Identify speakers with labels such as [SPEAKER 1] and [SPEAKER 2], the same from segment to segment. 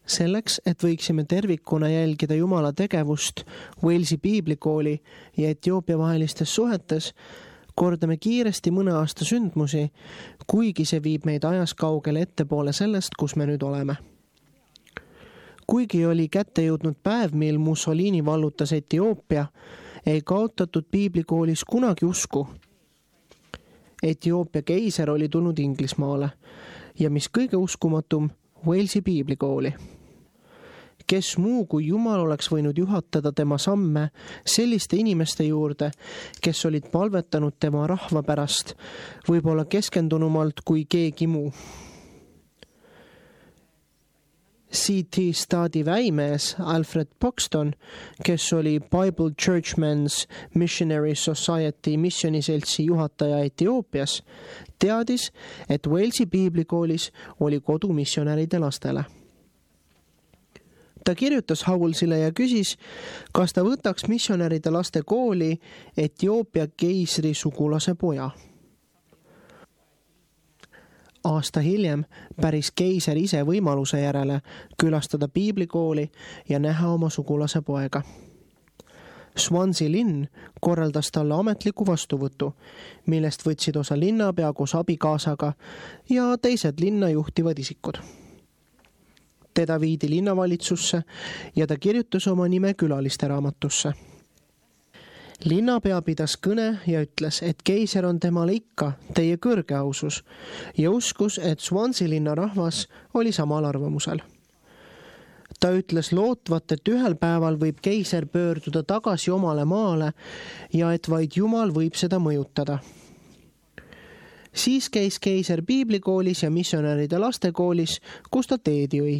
[SPEAKER 1] Selleks, et võiksime tervikuna jälgida Jumala tegevust Walesi piiblikooli ja Etioopia vahelistes suhetes, kordame kiiresti mõne aasta sündmusi, kuigi see viib meid ajas kaugele ettepoole sellest, kus me nüüd oleme. Kuigi oli kätte jõudnud päev, mil Mussolini vallutas Etioopia, ei kaotatud piiblikoolis kunagi usku. Etioopia keiser oli tulnud Inglismaale ja mis kõige uskumatum, Walesi piiblikooli. Kes muu kui Jumal oleks võinud juhatada tema samme selliste inimeste juurde, kes olid palvetanud tema rahva pärast, võib-olla keskendunumalt kui keegi muu. C.T. Stadi väimees Alfred Buxton, kes oli Bible Churchmen's Missionary Society missioniseltsi juhataja Etioopias, teadis, et Walesi piiblikoolis oli kodu missionäride lastele. Ta kirjutas Howellsile ja küsis, kas ta võtaks missionäride laste kooli Etioopia keisri sugulase poja. Aasta hiljem päris keiser ise võimaluse järele külastada piiblikooli ja näha oma sugulase poega. Swansea linn korraldas talle ametliku vastuvõtu, millest võtsid osa linnapea koos abikaasaga ja teised linna juhtivad isikud. Teda viidi linnavalitsusse ja ta kirjutas oma nime külaliste raamatusse. Linnapea pidas kõne ja ütles, et keiser on temale ikka teie kõrge ausus ja uskus, et Swansea linna rahvas oli samal arvamusel. Ta ütles lootvat, et ühel päeval võib keiser pöörduda tagasi omale maale ja et vaid Jumal võib seda mõjutada. Siis käis keiser piiblikoolis ja missionäride lastekoolis, kus ta teed jõi.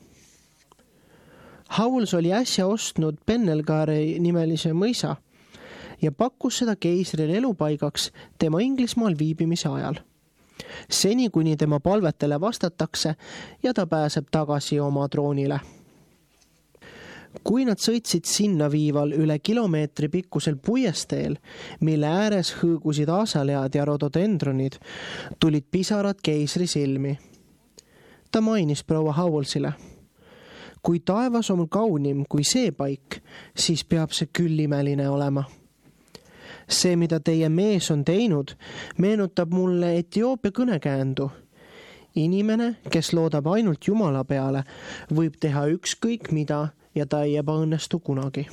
[SPEAKER 1] Howells oli äsja ostnud Pennelgari nimelise mõisa ja pakkus seda keisrile elupaigaks tema Inglismaal viibimise ajal. Seni, kuni tema palvetele vastatakse ja ta pääseb tagasi oma troonile. Kui nad sõitsid sinna viival üle kilomeetri pikkusel puiesteel, mille ääres hõõgusid aasalead ja rododendronid, tulid pisarad keisri silmi. Ta mainis proua Howellsile. Kui taevas on kaunim kui see paik, siis peab see küll imeline olema. See, mida teie mees on teinud, meenutab mulle Etioopia kõnekäändu. Inimene, kes loodab ainult Jumala peale, võib teha ükskõik mida ja ta ei ebaõnnestu kunagi.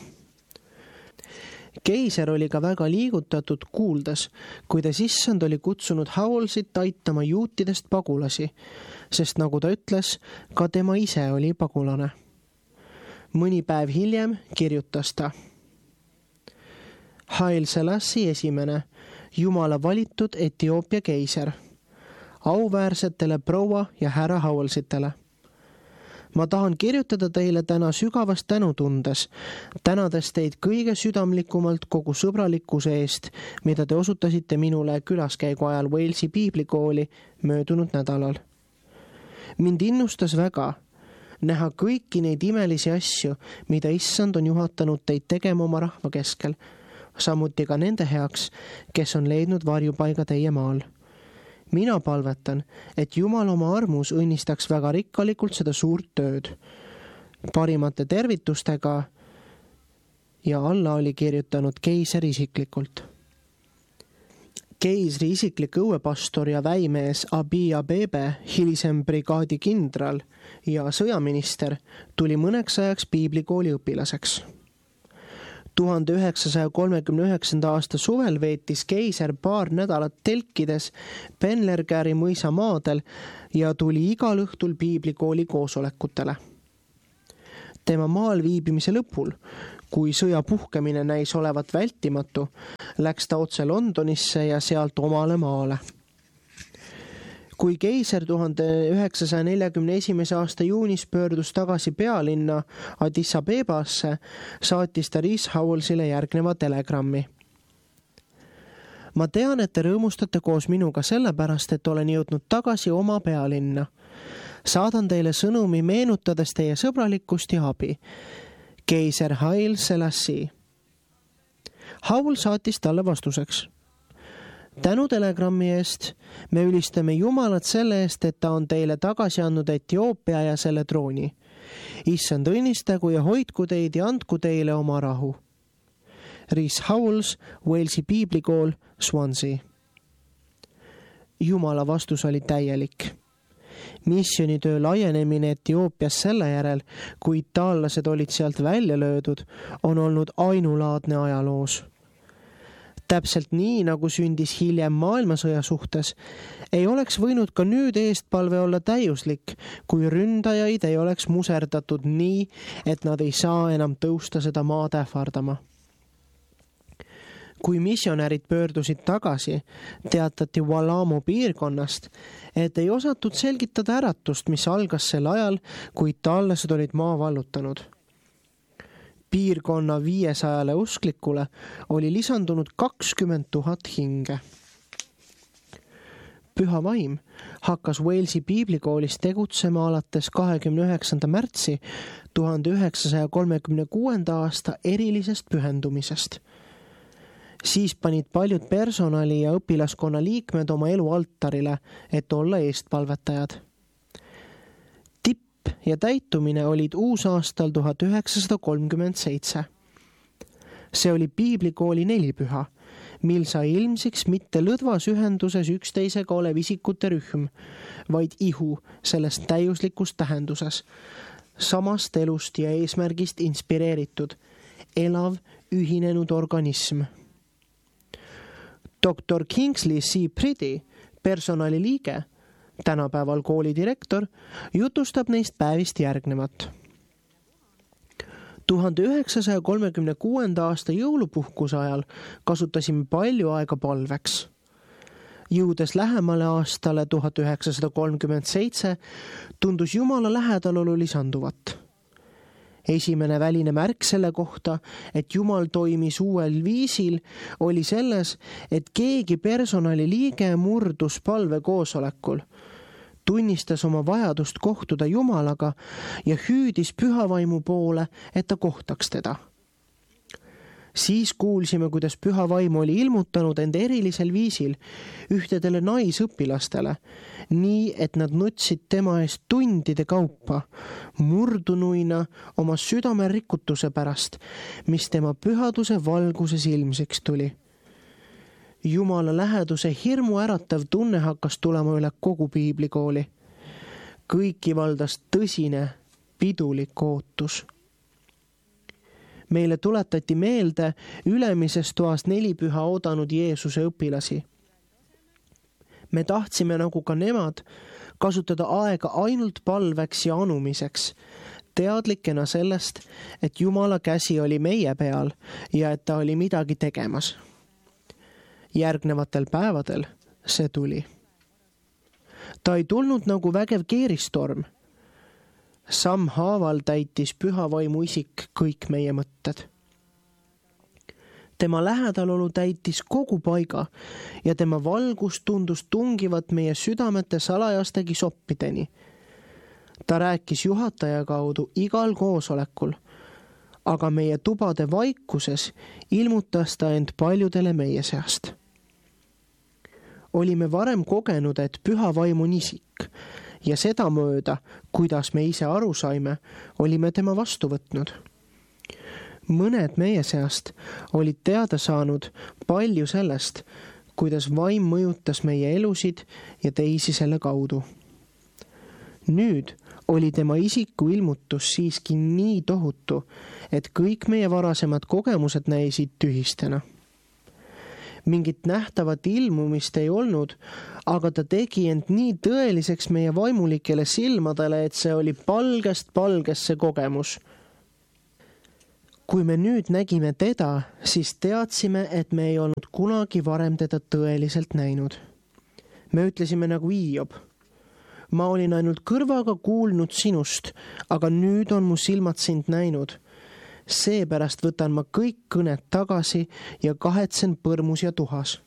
[SPEAKER 1] Keiser oli ka väga liigutatud kuuldes, kuidas issand oli kutsunud Howellsit aitama juutidest pagulasi, sest nagu ta ütles, ka tema ise oli pagulane. Mõni päev hiljem kirjutas ta. Haile Selassie esimene, Jumala valitud Etioopia keiser, auväärsetele proua ja härra Howellsitele. Ma tahan kirjutada teile täna sügavast tänutundes, tänades teid kõige südamlikumalt kogu sõbralikkuse eest, mida te osutasite minule külaskäigu ajal Walesi piiblikooli möödunud nädalal. Mind innustas väga näha kõiki neid imelisi asju, mida issand on juhatanud teid tegema oma rahva keskel, samuti ka nende heaks, kes on leidnud varjupaiga teie maal. Mina palvetan, et Jumal oma armus õnnistaks väga rikkalikult seda suurt tööd. Parimate tervitustega ja alla oli kirjutanud keiser isiklikult. Keisri isiklik õuepastor ja väimees Abiy Abebe, hilisem brigaadikindral ja sõjaminister, tuli mõneks ajaks piiblikooli õpilaseks. 1939. aasta suvel veetis keiser paar nädalat telkides Pennelgari mõisa maadel ja tuli igal õhtul piiblikooli koosolekutele. Tema maal viibimise lõpul, kui sõja puhkemine näis olevat vältimatu, läks ta otse Londonisse ja sealt omale maale. Kui keiser 1941. aasta juunis pöördus tagasi pealinna Addis Abebasse, saatis ta Rees Howellsile järgneva telegrammi. Ma tean, et te rõõmustate koos minuga sellepärast, et olen jõudnud tagasi oma pealinna. Saadan teile sõnumi meenutades teie sõbralikkust ja abi. Keiser Haile Selassie. Howell saatis talle vastuseks. Tänu telegrammi eest, me ülistame Jumalat selle eest, et ta on teile tagasi andnud Etioopia ja selle trooni. Issand õnnistagu ja hoidku teid ja andku teile oma rahu. Rhys Howells, Walesi piiblikool, Swansea. Jumala vastus oli täielik. Missioonitöö laienemine Etioopias selle järel, kui itaallased olid sealt välja löödud, on olnud ainulaadne ajaloos. Täpselt nii, nagu sündis hiljem maailmasõja suhtes, ei oleks võinud ka nüüd eestpalve olla täiuslik, kui ründajaid ei oleks muserdatud nii, et nad ei saa enam tõusta seda maad ähvardama. Kui missionärid pöördusid tagasi, teatati Walamo piirkonnast, et ei osatud selgitada äratust, mis algas sel ajal, kui itaallased olid maa vallutanud. Piirkonna 500 usklikule oli lisandunud 20 000 hinge. Püha vaim hakkas Walesi piiblikoolis tegutsema alates 29. märtsi 1936. aasta erilisest pühendumisest. Siis panid paljud personali ja õpilaskonna liikmed oma elu altarile, et olla eestpalvetajad. Tipp ja täitumine olid uusaastal 1937. See oli piiblikooli 4 püha, mil sai ilmsiks mitte lõdvas ühenduses üksteisega olev isikute rühm, vaid ihu selles täiuslikus tähenduses, samast elust ja eesmärgist inspireeritud, elav, ühinenud organism. Dr. Kingsley C. Priddy, personaliliige, tänapäeval kooli direktor, jutustab neist päevist järgnevat. 1936. aasta jõulupuhkuse ajal kasutasime palju aega palveks. Jõudes lähemale aastale 1937, tundus Jumala lähedalolu lisanduvat. Esimene väline märk selle kohta, et Jumal toimis uuel viisil, oli selles, et keegi personaliliige murdus palvekoosolekul, tunnistas oma vajadust kohtuda Jumalaga ja hüüdis pühavaimu poole, et ta kohtaks teda. Siis kuulsime, kuidas pühavaim oli ilmutanud end erilisel viisil ühtedele naisõpilastele, nii et nad nutsid tema eest tundide kaupa, murdunuina oma südame rikutuse pärast, mis tema pühaduse valguses ilmsiks tuli. Jumala läheduse hirmu äratav tunne hakkas tulema üle kogu piiblikooli. Kõiki valdas tõsine, pidulik ootus. Meile tuletati meelde ülemises toas 4 püha oodanud Jeesuse õpilasi. Me tahtsime nagu ka nemad kasutada aega ainult palveks ja anumiseks, teadlikena sellest, et Jumala käsi oli meie peal ja et ta oli midagi tegemas. Järgnevatel päevadel see tuli. Ta ei tulnud nagu vägev keeristorm. Sammhaaval täitis pühavaimu isik kõik meie mõtted. Tema lähedalolu täitis kogu paiga ja tema valgus tundus tungivat meie südamete salajastegi soppideni. Ta rääkis juhataja kaudu igal koosolekul, aga meie tubade vaikuses ilmutas ta end paljudele meie seast. Olime varem kogenud, et pühavaim on isik, ja sedamööda, kuidas me ise aru saime, olime tema vastu võtnud. Mõned meie seast olid teada saanud palju sellest, kuidas vaim mõjutas meie elusid ja teisi selle kaudu. Nüüd oli tema isiku ilmutus siiski nii tohutu, et kõik meie varasemad kogemused näisid tühistena. Mingit nähtavat ilmumist ei olnud, aga ta tegi end nii tõeliseks meie vaimulikele silmadele, et see oli palgest palgesse kogemus. Kui me nüüd nägime teda, siis teadsime, et me ei olnud kunagi varem teda tõeliselt näinud. Me ütlesime nagu Hiob. Ma olin ainult kõrvaga kuulnud sinust, aga nüüd on mu silmad sind näinud. Seepärast võtan ma kõik kõned tagasi ja kahetsen põrmus ja tuhas.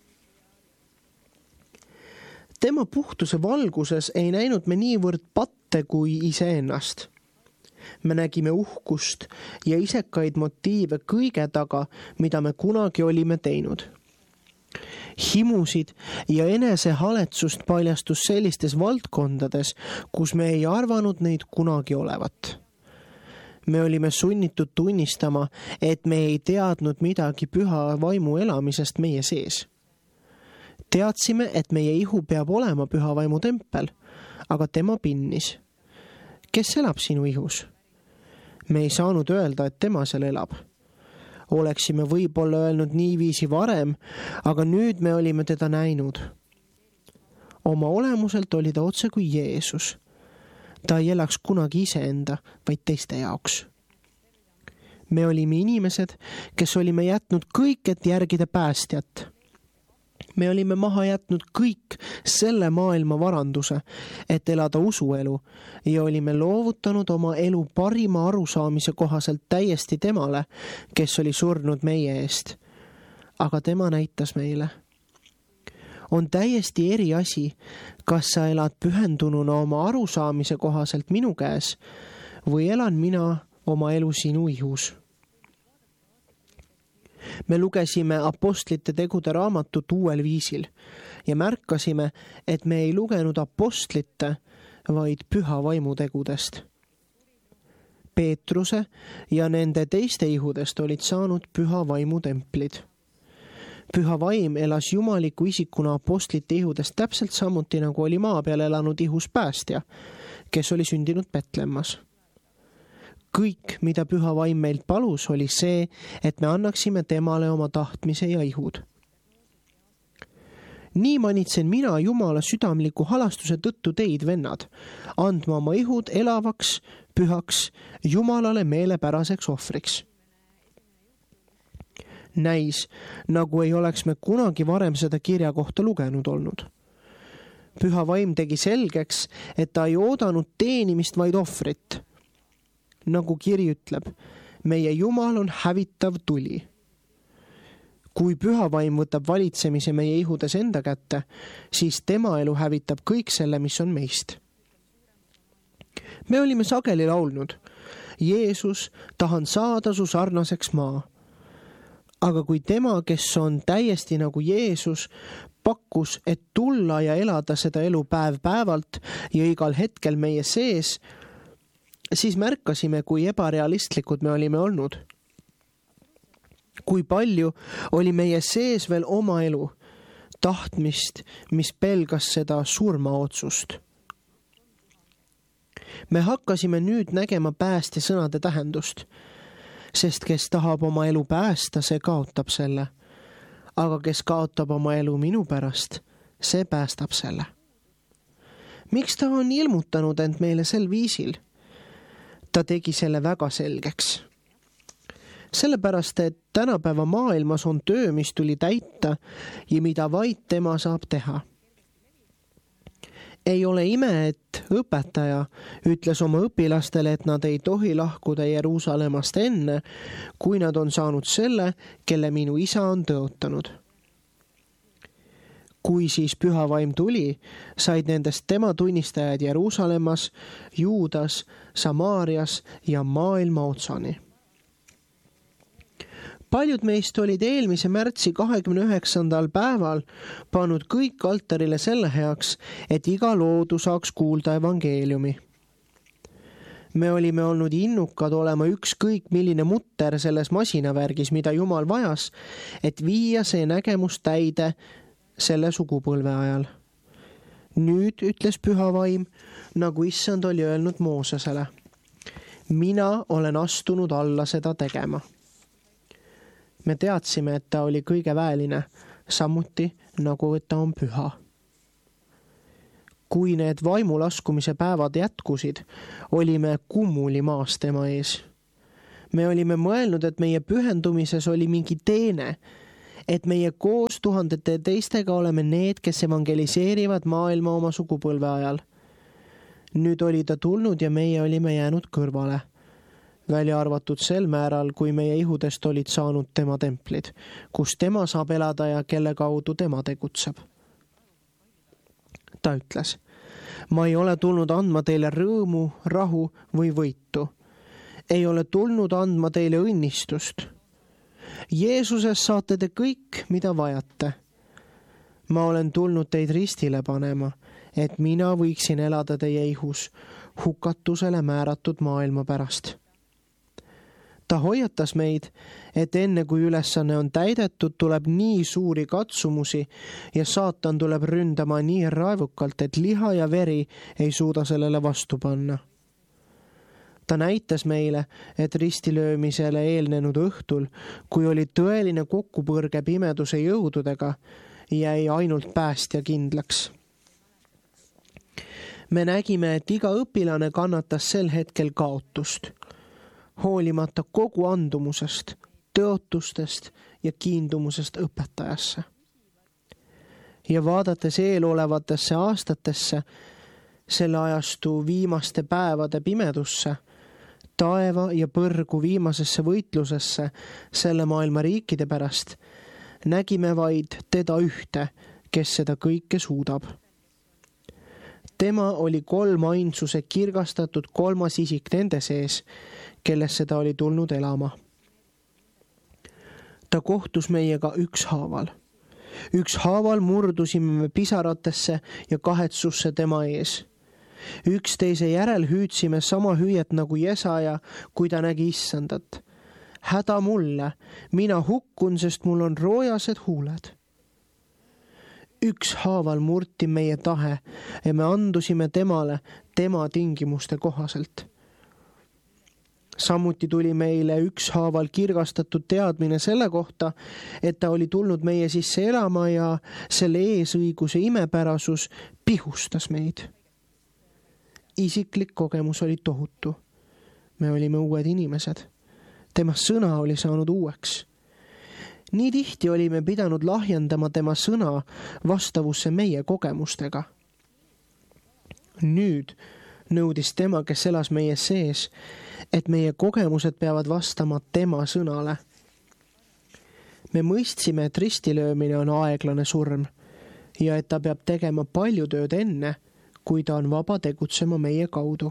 [SPEAKER 1] Tema puhtuse valguses ei näinud me niivõrd patte kui iseennast. Me nägime uhkust ja isekaid motiive kõige taga, mida me kunagi olime teinud. Himusid ja enesehaletsust paljastus sellistes valdkondades, kus me ei arvanud neid kunagi olevat. Me olime sunnitud tunnistama, et me ei teadnud midagi püha vaimu elamisest meie sees. Teadsime, et meie ihu peab olema püha vaimu tempel, aga tema pinnis. Kes elab sinu ihus? Me ei saanud öelda, et tema seal elab. Oleksime võib-olla öelnud niiviisi varem, aga nüüd me olime teda näinud. Oma olemuselt oli ta otse kui Jeesus. Ta ei elaks kunagi iseenda, vaid teiste jaoks. Me olime inimesed, kes olime jätnud kõik, et järgida päästjat. Me olime maha jätnud kõik selle maailma varanduse, et elada usuelu ja olime loovutanud oma elu parima arusaamise kohaselt täiesti temale, kes oli surnud meie eest. Aga tema näitas meile. On täiesti eri asi, kas sa elad pühendununa oma arusaamise kohaselt minu käes või elan mina oma elu sinu ihus. Me lugesime apostlite tegude raamatut uuel viisil ja märkasime, et me ei lugenud apostlite, vaid püha vaimu tegudest. Peetruse ja nende teiste ihudest olid saanud püha vaimu templid. Püha vaim elas jumaliku isikuna apostlite ihudest täpselt samuti, nagu oli maa peal elanud ihus päästja, kes oli sündinud Betlemmas. Kõik, mida püha vaim meilt palus, oli see, et me annaksime temale oma tahtmise ja ihud. Nii manitsen mina Jumala südamliku halastuse tõttu teid, vennad, andma oma ihud elavaks, pühaks, Jumalale meelepäraseks ohvriks. Näis, nagu ei oleks me kunagi varem seda kirja kohta lugenud olnud. Püha vaim tegi selgeks, et ta ei oodanud teenimist, vaid ohvrit. Nagu kiri ütleb, meie Jumal on hävitav tuli. Kui püha vaim võtab valitsemise meie ihudes enda kätte, siis tema elu hävitab kõik selle, mis on meist. Me olime sageli laulnud, Jeesus, tahan saada su sarnaseks maa. Aga kui tema, kes on täiesti nagu Jeesus, pakkus, et tulla ja elada seda elu päev päevalt ja igal hetkel meie sees, siis märkasime, kui ebarealistlikud me olime olnud. Kui palju oli meie sees veel oma elu, tahtmist, mis pelgas seda surmaotsust. Me hakkasime nüüd nägema päästja sõnade tähendust, sest kes tahab oma elu päästa, see kaotab selle. Aga kes kaotab oma elu minu pärast, see päästab selle. Miks ta on ilmutanud end meile sel viisil? Ta tegi selle väga selgeks. Sellepärast, et tänapäeva maailmas on töö, mis tuli täita ja mida vaid tema saab teha. Ei ole ime, et õpetaja ütles oma õpilastele, et nad ei tohi lahkuda Jeruusalemmast enne, kui nad on saanud selle, kelle minu isa on tõotanud. Kui siis püha vaim tuli, said nendest tema tunnistajad Jeruusalemmas, Juudas, Samaarias ja maailma otsani. Paljud meist olid eelmise märtsi 29. päeval pannud kõik altarile selle heaks, et iga loodu saaks kuulda evangeeliumi. Me olime olnud innukad olema ükskõik milline mutter selles masinavärgis, mida Jumal vajas, et viia see nägemus täide selle sugupõlve ajal. Nüüd ütles püha vaim, nagu issand oli öelnud Moosesele. Mina olen astunud alla seda tegema. Me teadsime, et ta oli kõige väeline, samuti nagu et ta on püha. Kui need vaimulaskumise päevad jätkusid, olime kummuli maas tema ees. Me olime mõelnud, et meie pühendumises oli mingi teene, et meie koos tuhandete teistega oleme need, kes evangeliseerivad maailma oma sugupõlve ajal. Nüüd oli ta tulnud ja meie olime jäänud kõrvale, välja arvatud sel määral, kui meie ihudest olid saanud tema templid, kus tema saab elada ja kelle kaudu tema tegutseb. Ta ütles, ma ei ole tulnud andma teile rõõmu, rahu või võitu. Ei ole tulnud andma teile õnnistust. Jeesuses saate te kõik, mida vajate. Ma olen tulnud teid ristile panema, et mina võiksin elada teie ihus hukatusele määratud maailma pärast. Ta hoiatas meid, et enne kui ülesanne on täidetud, tuleb nii suuri katsumusi ja saatan tuleb ründama nii raevukalt, et liha ja veri ei suuda sellele vastu panna. Ta näitas meile, et ristilöömisele eelnenud õhtul, kui oli tõeline kokkupõrge pimeduse jõududega, jäi ainult päästja kindlaks. Me nägime, et iga õpilane kannatas sel hetkel kaotust, hoolimata kogu andumusest, tõotustest ja kiindumusest õpetajasse. Ja vaadates eelolevatesse aastatesse, selle ajastu viimaste päevade pimedusse, taeva ja põrgu viimasesse võitlusesse selle maailma riikide pärast, nägime vaid teda ühte, kes seda kõike suudab. Tema oli kolmainsuse kirgastatud kolmas isik nende sees, kellesse ta oli tulnud elama. Ta kohtus meiega ükshaaval. Ükshaaval murdusime me pisaratesse ja kahetsusse tema ees. Üksteise järel hüüdsime sama hüüet nagu Jesaja, kui ta nägi issandat. Häda mulle, mina hukkun, sest mul on roojased huuled. Ükshaaval murti meie tahe ja me andusime temale tema tingimuste kohaselt. Samuti tuli meile ükshaaval kirgastatud teadmine selle kohta, et ta oli tulnud meie sisse elama ja selle eesõiguse imepärasus pihustas meid. Isiklik kogemus oli tohutu. Me olime uued inimesed. Tema sõna oli saanud uueks. Nii tihti olime pidanud lahjendama tema sõna vastavusse meie kogemustega. Nüüd nõudis tema, kes elas meie sees, et meie kogemused peavad vastama tema sõnale. Me mõistsime, et ristilöömine on aeglane surm ja et ta peab tegema palju tööd enne, kui ta on vaba tegutsema meie kaudu.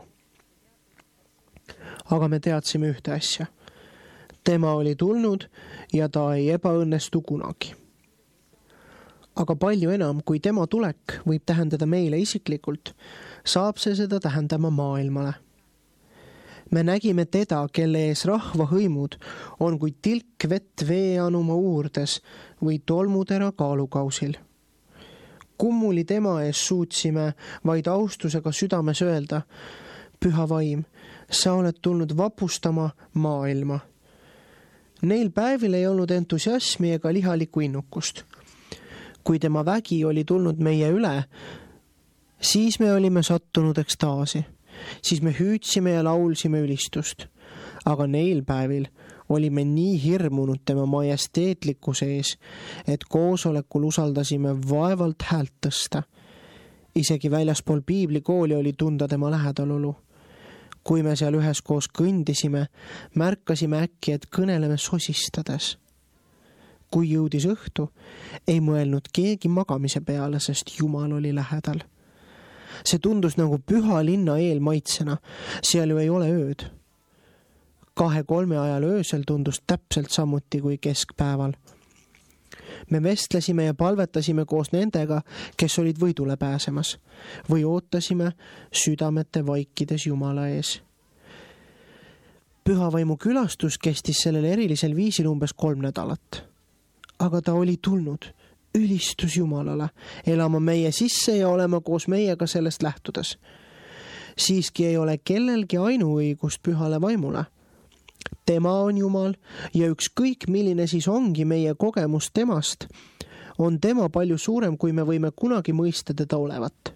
[SPEAKER 1] Aga me teadsime ühte asja. Tema oli tulnud ja ta ei ebaõnnestu kunagi. Aga palju enam, kui tema tulek võib tähendada meile isiklikult, saab see seda tähendama maailmale. Me nägime teda, kelle ees rahva hõimud on kui tilk vett veeanuma uurdes või tolmutera kaalukausil. Kummuli tema ees suutsime vaid austusega südames öelda, Püha vaim, sa oled tulnud vapustama maailma. Neil päevil ei olnud entusiasmi ega lihalikku innukust. Kui tema vägi oli tulnud meie üle, siis me olime sattunud ekstaasi, siis me hüüdsime ja laulsime ülistust. Aga neil päevil olime nii hirmunud tema majesteetlikkuse ees, et koosolekul usaldasime vaevalt häält tõsta. Isegi väljaspool piiblikooli oli tunda tema lähedalolu. Kui me seal üheskoos kõndisime, märkasime äkki, et kõneleme sosistades. Kui jõudis õhtu, ei mõelnud keegi magamise peale, sest Jumal oli lähedal. See tundus nagu püha linna eelmaitsena, seal ju ei ole ööd. 2-3 ajal öösel tundus täpselt samuti kui keskpäeval. Me vestlesime ja palvetasime koos nendega, kes olid võidule pääsemas, või ootasime südamete vaikides Jumala ees. Pühavaimu külastus kestis sellel erilisel viisil umbes 3 nädalat. Aga ta oli tulnud, ülistus Jumalale, elama meie sisse ja olema koos meiega sellest lähtudes. Siiski ei ole kellelgi ainuõigust pühale vaimule. Tema on Jumal ja ükskõik milline siis ongi meie kogemus temast, on tema palju suurem, kui me võime kunagi mõista teda olevat.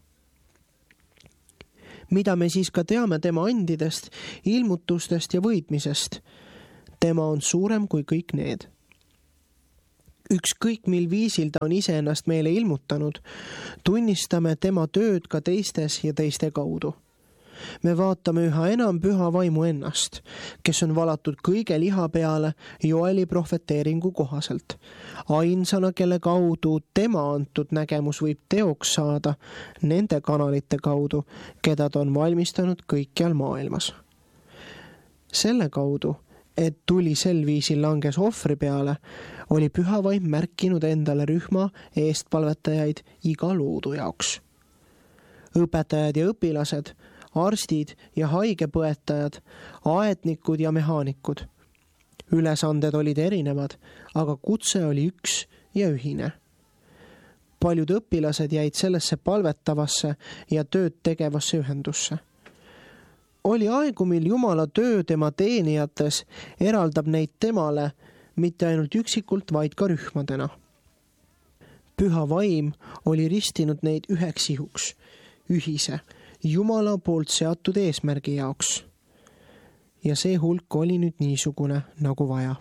[SPEAKER 1] Mida me siis ka teame tema andidest, ilmutustest ja võitmisest? Tema on suurem kui kõik need. Ükskõik mil viisil ta on iseennast meile ilmutanud, tunnistame tema tööd ka teistes ja teiste kaudu. Me vaatame üha enam püha vaimu ennast, kes on valatud kõige liha peale Joeli profeteeringu kohaselt. Ainsana, kelle kaudu tema antud nägemus võib teoks saada nende kanalite kaudu, keda ta on valmistanud kõikjal maailmas. Selle kaudu, et tuli sel viisil langes ohvri peale, oli püha vaim märkinud endale rühma eestpalvetajaid iga loodu jaoks. Õpetajad ja õpilased, arstid ja haigepõetajad, aednikud ja mehaanikud. Ülesanded olid erinevad, aga kutse oli üks ja ühine. Paljud õpilased jäid sellesse palvetavasse ja tööd tegevasse ühendusse. Oli aegu, mil Jumala töö tema teenijates eraldab neid temale mitte ainult üksikult, vaid ka rühmadena. Püha vaim oli ristinud neid üheks ihuks, ühise, Jumala poolt seatud eesmärgi jaoks. Ja see hulk oli nüüd niisugune nagu vaja.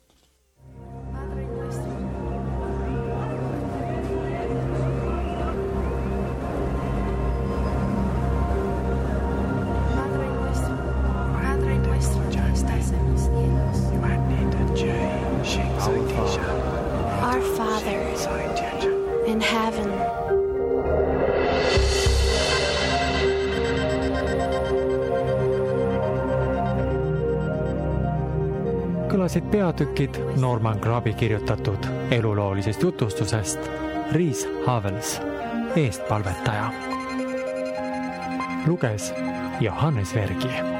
[SPEAKER 2] Our Father in heaven.
[SPEAKER 3] Kõlasid peatükid Norman Grabi kirjutatud eluloolisest jutustusest Riis Havels, eestpalvetaja. Luges Johannes Vergi.